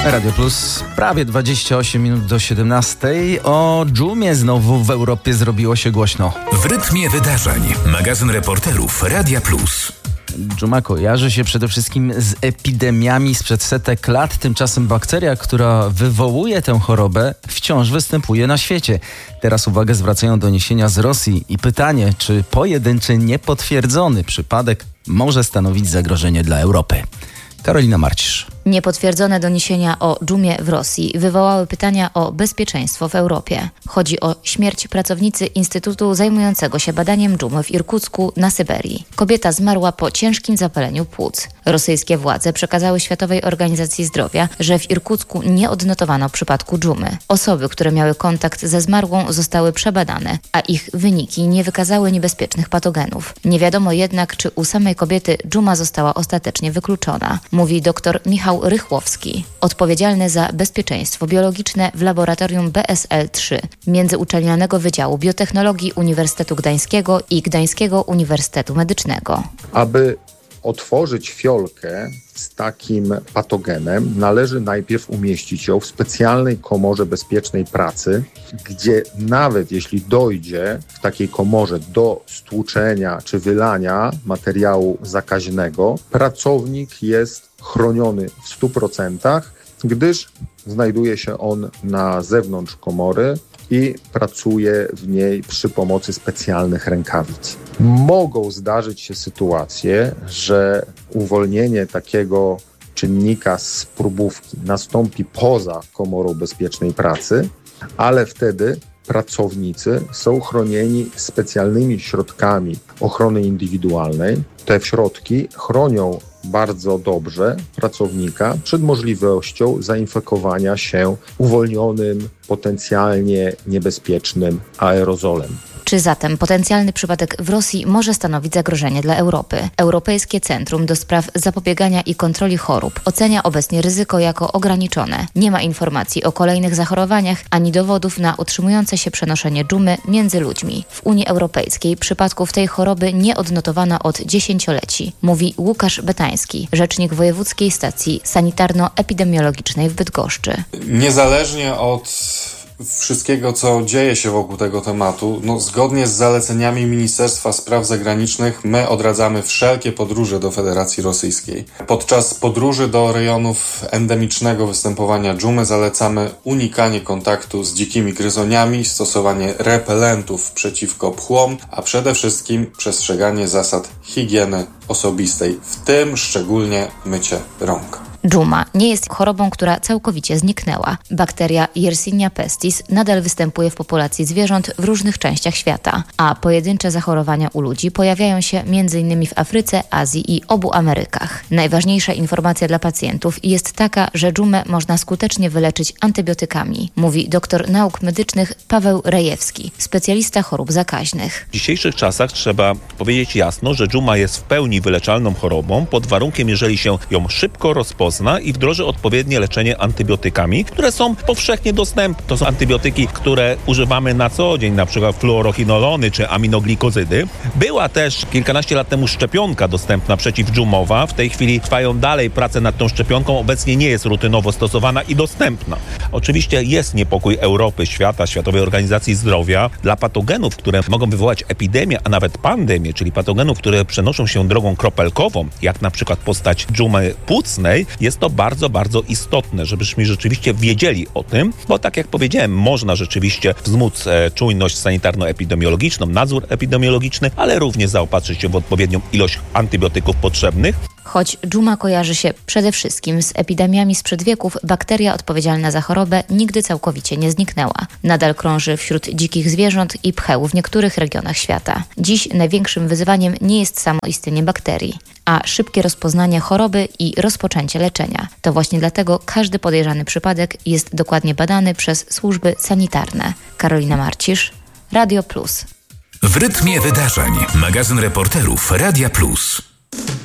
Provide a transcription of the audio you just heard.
Radio Plus, prawie 28 minut do 17. O dżumie znowu w Europie zrobiło się głośno. W rytmie wydarzeń. Magazyn reporterów Radia Plus. Dżuma kojarzy się przede wszystkim z epidemiami sprzed setek lat. Tymczasem bakteria, która wywołuje tę chorobę, wciąż występuje na świecie. Teraz uwagę zwracają doniesienia z Rosji i pytanie, czy pojedynczy, niepotwierdzony przypadek może stanowić zagrożenie dla Europy. Karolina Marcisz. Niepotwierdzone doniesienia o dżumie w Rosji wywołały pytania o bezpieczeństwo w Europie. Chodzi o śmierć pracownicy Instytutu zajmującego się badaniem dżumy w Irkucku na Syberii. Kobieta zmarła po ciężkim zapaleniu płuc. Rosyjskie władze przekazały Światowej Organizacji Zdrowia, że w Irkucku nie odnotowano przypadku dżumy. Osoby, które miały kontakt ze zmarłą, zostały przebadane, a ich wyniki nie wykazały niebezpiecznych patogenów. Nie wiadomo jednak, czy u samej kobiety dżuma została ostatecznie wykluczona, mówi dr Michał Rychłowski, odpowiedzialny za bezpieczeństwo biologiczne w laboratorium BSL-3 Międzyuczelnianego Wydziału Biotechnologii Uniwersytetu Gdańskiego i Gdańskiego Uniwersytetu Medycznego. Aby otworzyć fiolkę z takim patogenem, należy najpierw umieścić ją w specjalnej komorze bezpiecznej pracy, gdzie nawet jeśli dojdzie w takiej komorze do stłuczenia czy wylania materiału zakaźnego, pracownik jest chroniony w 100%, gdyż znajduje się on na zewnątrz komory i pracuje w niej przy pomocy specjalnych rękawic. Mogą zdarzyć się sytuacje, że uwolnienie takiego czynnika z próbówki nastąpi poza komorą bezpiecznej pracy, ale wtedy pracownicy są chronieni specjalnymi środkami ochrony indywidualnej. Te środki chronią bardzo dobrze pracownika przed możliwością zainfekowania się uwolnionym, potencjalnie niebezpiecznym aerozolem. Czy zatem potencjalny przypadek w Rosji może stanowić zagrożenie dla Europy? Europejskie Centrum do Spraw Zapobiegania i Kontroli Chorób ocenia obecnie ryzyko jako ograniczone. Nie ma informacji o kolejnych zachorowaniach ani dowodów na utrzymujące się przenoszenie dżumy między ludźmi. W Unii Europejskiej przypadków tej choroby nie odnotowano od dziesięcioleci, mówi Łukasz Betański, rzecznik Wojewódzkiej Stacji Sanitarno-Epidemiologicznej w Bydgoszczy. Niezależnie od wszystkiego, co dzieje się wokół tego tematu, zgodnie z zaleceniami Ministerstwa Spraw Zagranicznych my odradzamy wszelkie podróże do Federacji Rosyjskiej. Podczas podróży do rejonów endemicznego występowania dżumy zalecamy unikanie kontaktu z dzikimi gryzoniami, stosowanie repelentów przeciwko pchłom, a przede wszystkim przestrzeganie zasad higieny osobistej, w tym szczególnie mycie rąk. Dżuma nie jest chorobą, która całkowicie zniknęła. Bakteria Yersinia pestis nadal występuje w populacji zwierząt w różnych częściach świata, a pojedyncze zachorowania u ludzi pojawiają się m.in. w Afryce, Azji i obu Amerykach. Najważniejsza informacja dla pacjentów jest taka, że dżumę można skutecznie wyleczyć antybiotykami, mówi doktor nauk medycznych Paweł Rejewski, specjalista chorób zakaźnych. W dzisiejszych czasach trzeba powiedzieć jasno, że dżuma jest w pełni wyleczalną chorobą pod warunkiem, jeżeli się ją szybko rozpozna i wdroży odpowiednie leczenie antybiotykami, które są powszechnie dostępne. To są antybiotyki, które używamy na co dzień, na przykład fluorochinolony czy aminoglikozydy. Była też kilkanaście lat temu szczepionka dostępna przeciwdżumowa. W tej chwili trwają dalej prace nad tą szczepionką. Obecnie nie jest rutynowo stosowana i dostępna. Oczywiście jest niepokój Europy, świata, Światowej Organizacji Zdrowia dla patogenów, które mogą wywołać epidemię, a nawet pandemię, czyli patogenów, które przenoszą się drogą kropelkową, jak na przykład postać dżumy płucnej. Jest to bardzo, bardzo istotne, żebyśmy rzeczywiście wiedzieli o tym, bo tak jak powiedziałem, można rzeczywiście wzmóc czujność sanitarno-epidemiologiczną, nadzór epidemiologiczny, ale również zaopatrzyć się w odpowiednią ilość antybiotyków potrzebnych. Choć dżuma kojarzy się przede wszystkim z epidemiami sprzed wieków, bakteria odpowiedzialna za chorobę nigdy całkowicie nie zniknęła. Nadal krąży wśród dzikich zwierząt i pcheł w niektórych regionach świata. Dziś największym wyzwaniem nie jest samo istnienie bakterii, a szybkie rozpoznanie choroby i rozpoczęcie leczenia. To właśnie dlatego każdy podejrzany przypadek jest dokładnie badany przez służby sanitarne. Karolina Marcisz, Radio Plus. W rytmie wydarzeń. Magazyn reporterów Radia Plus.